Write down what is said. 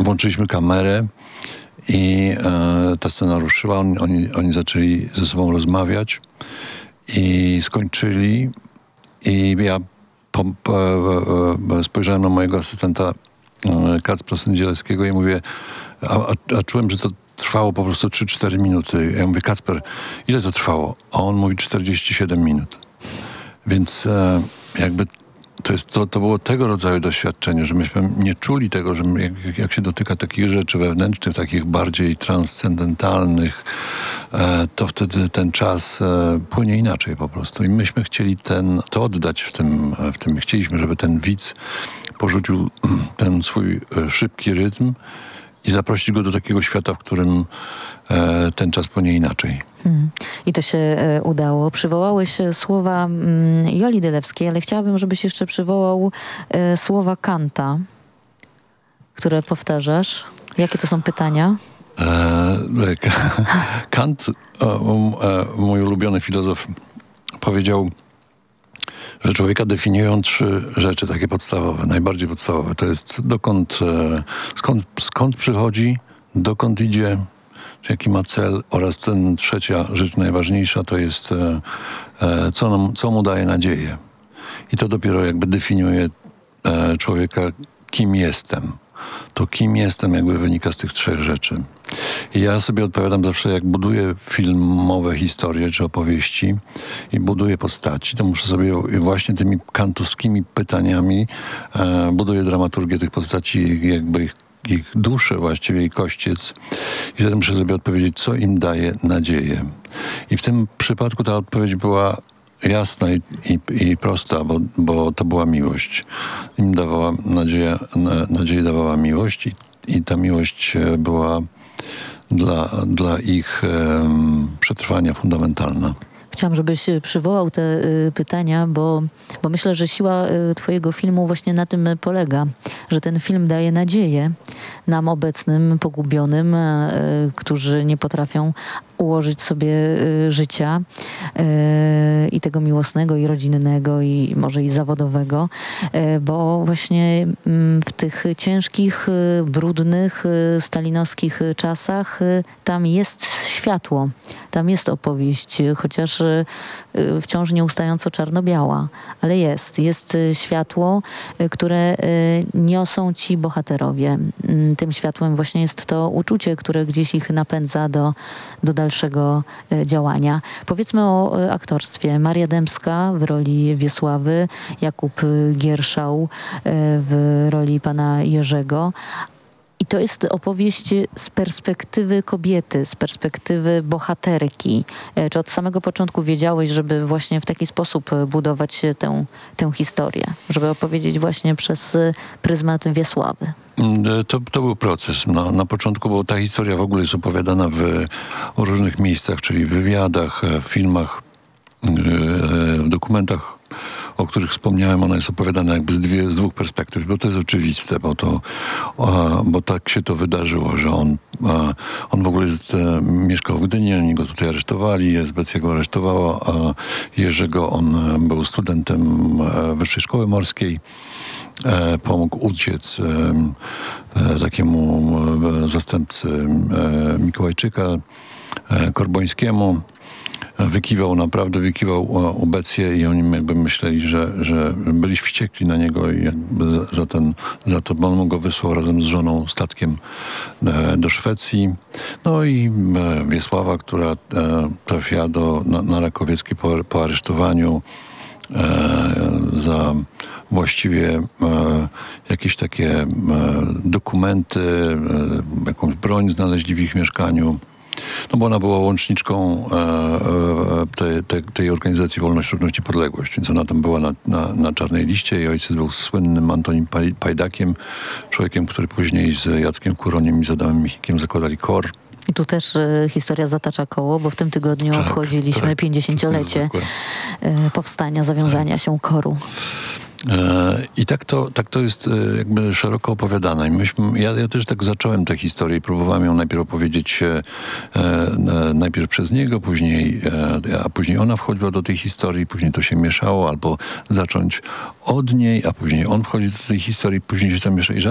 włączyliśmy kamerę i ta scena ruszyła. Oni zaczęli ze sobą rozmawiać i skończyli. I ja spojrzałem na mojego asystenta Kacpra Sędzielskiego i mówię, a czułem, że to trwało po prostu 3-4 minuty. Ja mówię, Kacper, ile to trwało? A on mówi 47 minut. Więc jakby to było tego rodzaju doświadczenie, że myśmy nie czuli tego, że jak się dotyka takich rzeczy wewnętrznych, takich bardziej transcendentalnych, to wtedy ten czas płynie inaczej po prostu. I myśmy chcieli to oddać w tym. Chcieliśmy, żeby ten widz porzucił ten swój szybki rytm i zaprosić go do takiego świata, w którym ten czas płynie inaczej. I to się udało. Przywołałeś słowa Joli Dylewskiej, ale chciałabym, żebyś jeszcze przywołał słowa Kanta, które powtarzasz. Jakie to są pytania? Kant, mój ulubiony filozof, powiedział, że człowieka definiują 3 rzeczy takie podstawowe, najbardziej podstawowe. To jest skąd przychodzi, dokąd idzie, jaki ma cel, oraz trzecia rzecz najważniejsza to jest co mu daje nadzieję. I to dopiero jakby definiuje człowieka, kim jestem. To kim jestem jakby wynika z tych 3 rzeczy. I ja sobie odpowiadam zawsze, jak buduję filmowe historie czy opowieści i buduję postaci, to muszę sobie właśnie tymi kantowskimi pytaniami buduję dramaturgię tych postaci, jakby ich duszę właściwie i kościec. I wtedy muszę sobie odpowiedzieć, co im daje nadzieję. I w tym przypadku ta odpowiedź była jasna i prosta, bo to była miłość. Im dawała nadzieję dawała miłość i ta miłość była dla ich przetrwania fundamentalna. Chciałam, żebyś przywołał te pytania, bo myślę, że siła twojego filmu właśnie na tym polega, że ten film daje nadzieję nam obecnym, pogubionym, którzy nie potrafią ułożyć sobie życia i tego miłosnego, i rodzinnego, i może i zawodowego, bo właśnie w tych ciężkich, brudnych, stalinowskich czasach tam jest światło, tam jest opowieść, chociaż wciąż nieustająco czarno-biała, ale jest światło, które niosą ci bohaterowie. Tym światłem właśnie jest to uczucie, które gdzieś ich napędza do dalszego działania. Powiedzmy o aktorstwie. Maria Dębska w roli Wiesławy, Jakub Gierszał w roli pana Jerzego. I to jest opowieść z perspektywy kobiety, z perspektywy bohaterki. Czy od samego początku wiedziałeś, żeby właśnie w taki sposób budować tę historię? Żeby opowiedzieć właśnie przez pryzmat Wiesławy? To był proces. Na początku, bo ta historia w ogóle jest opowiadana w różnych miejscach, czyli w wywiadach, w filmach, w dokumentach, o których wspomniałem. Ona jest opowiadana jakby z 2 perspektyw, bo to jest oczywiste, bo tak się to wydarzyło, że on w ogóle mieszkał w Gdyni, oni go tutaj aresztowali, SBC go aresztowała, a Jerzego, on był studentem Wyższej Szkoły Morskiej, pomógł uciec takiemu zastępcy Mikołajczyka, Korbońskiemu. Wykiwał ubecję i oni jakby myśleli, że byli wściekli na niego i jakby za to, bo on go wysłał razem z żoną statkiem do Szwecji. No i Wiesława, która trafiła na Rakowieckie po aresztowaniu za właściwie jakieś takie dokumenty, jakąś broń znaleźli w ich mieszkaniu. No bo ona była łączniczką tej organizacji Wolność, Równość i Podległość, więc ona tam była na czarnej liście. Jej ojciec był słynnym Antonim Pajdakiem, człowiekiem, który później z Jackiem Kuroniem i z Adamem Michikiem zakładali KOR. I tu też historia zatacza koło, bo w tym tygodniu obchodziliśmy 50-lecie powstania, zawiązania się KOR-u. I tak to jest jakby szeroko opowiadane. Ja też tak zacząłem tę historię i próbowałem ją najpierw opowiedzieć najpierw przez niego, a później ona wchodziła do tej historii, później to się mieszało, albo zacząć od niej, a później on wchodzi do tej historii, później się to miesza.